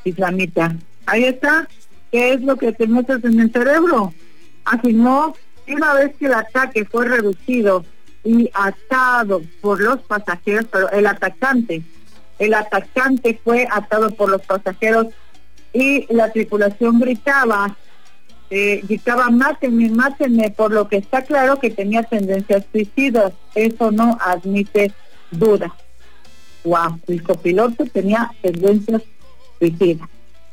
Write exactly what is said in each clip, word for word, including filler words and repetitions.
islamita. Ahí está, ¿qué es lo que te metes en el cerebro? Afirmó que una vez que el ataque fue reducido y atado por los pasajeros, pero el atacante, el atacante fue atado por los pasajeros y la tripulación gritaba, eh, gritaba mátenme, mátenme, por lo que está claro que tenía tendencias suicidas. Eso no admite duda. Wow, el copiloto tenía tendencias suicidas.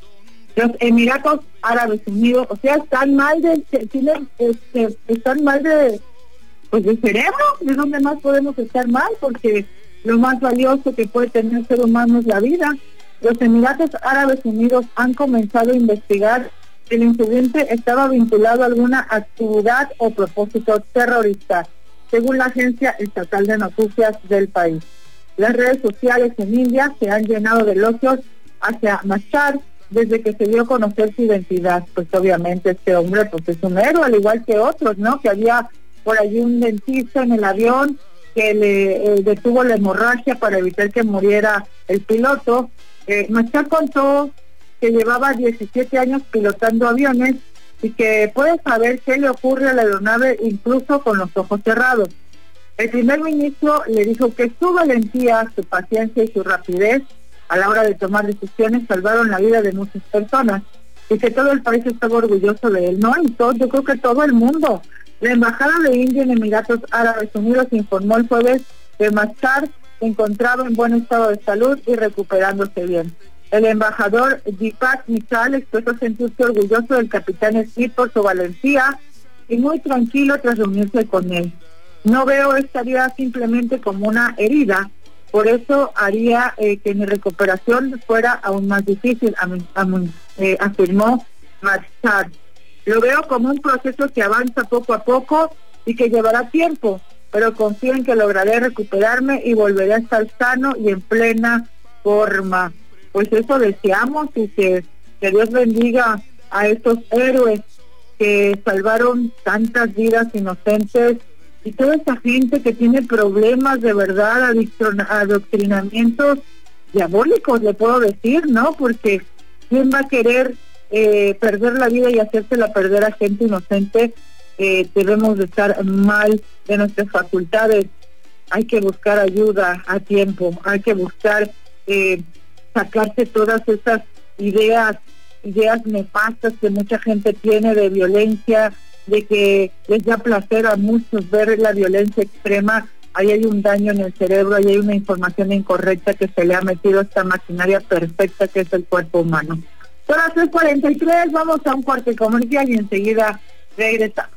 Los Emiratos Árabes Unidos, o sea, están mal de, tienen, este, están mal de, pues de cerebro. ¿De dónde más podemos estar mal? Porque lo más valioso que puede tener el ser humano es la vida. Los Emiratos Árabes Unidos han comenzado a investigar si el incidente estaba vinculado a alguna actividad o propósito terrorista, según la agencia estatal de noticias del país. Las redes sociales en India se han llenado de elogios hacia Machar desde que se dio a conocer su identidad. Pues obviamente este hombre pues es un héroe, al igual que otros, ¿no? Que había por allí un dentista en el avión que le eh, detuvo la hemorragia para evitar que muriera el piloto. Eh, Machar contó que llevaba diecisiete años pilotando aviones y que puede saber qué le ocurre a la aeronave incluso con los ojos cerrados. El primer ministro le dijo que su valentía, su paciencia y su rapidez a la hora de tomar decisiones salvaron la vida de muchas personas y que todo el país estaba orgulloso de él. No, y todo, yo creo que todo el mundo. La embajada de India en Emiratos Árabes Unidos informó el jueves que Machar se encontraba en buen estado de salud y recuperándose bien. El embajador Deepak Mittal expresó sentirse orgulloso del capitán Smith por su valentía y muy tranquilo tras reunirse con él. No veo esta vida simplemente como una herida, por eso haría eh, que mi recuperación fuera aún más difícil, am, am, eh, afirmó Machar. Lo veo como un proceso que avanza poco a poco y que llevará tiempo, pero confío en que lograré recuperarme y volveré a estar sano y en plena forma. Pues eso deseamos, y que, que Dios bendiga a estos héroes que salvaron tantas vidas inocentes y toda esa gente que tiene problemas de verdad, adoctrinamientos diabólicos, le puedo decir, ¿no? Porque ¿quién va a querer eh, perder la vida y hacérsela perder a gente inocente? Eh, debemos de estar mal de nuestras facultades. Hay que buscar ayuda a tiempo, hay que buscar eh, sacarse todas esas ideas, ideas nefastas que mucha gente tiene de violencia, de que les da placer a muchos ver la violencia extrema. Ahí hay un daño en el cerebro, ahí hay una información incorrecta que se le ha metido a esta maquinaria perfecta que es el cuerpo humano. Son las tres cuarenta y tres, vamos a un corte comercial y enseguida regresamos.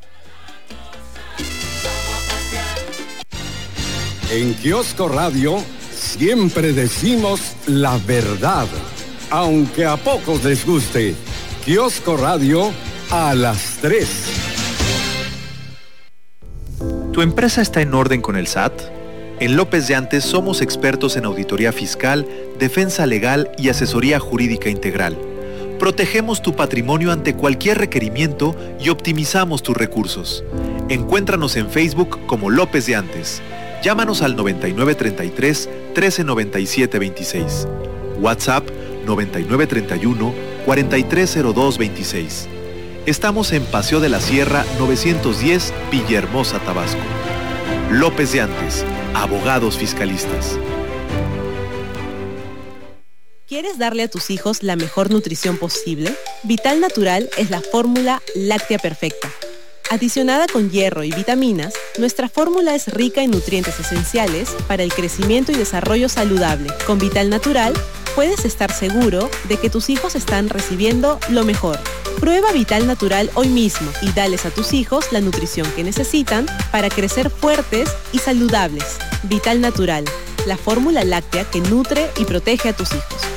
En Kiosco Radio siempre decimos la verdad, aunque a pocos les guste. Kiosco Radio a las tres. ¿Tu empresa está en orden con el S A T? En López de Antes somos expertos en auditoría fiscal, defensa legal y asesoría jurídica integral. Protegemos tu patrimonio ante cualquier requerimiento y optimizamos tus recursos. Encuéntranos en Facebook como López de Antes. Llámanos al noventa y nueve treinta y tres, trece noventa y siete veintiséis. WhatsApp noventa y nueve treinta y uno, cuarenta y tres cero dos veintiséis. Estamos en Paseo de la Sierra novecientos diez, Villahermosa, Tabasco. López de Antes, abogados fiscalistas. ¿Quieres darle a tus hijos la mejor nutrición posible? Vital Natural es la fórmula láctea perfecta. Adicionada con hierro y vitaminas, nuestra fórmula es rica en nutrientes esenciales para el crecimiento y desarrollo saludable. Con Vital Natural, puedes estar seguro de que tus hijos están recibiendo lo mejor. Prueba Vital Natural hoy mismo y dales a tus hijos la nutrición que necesitan para crecer fuertes y saludables. Vital Natural, la fórmula láctea que nutre y protege a tus hijos.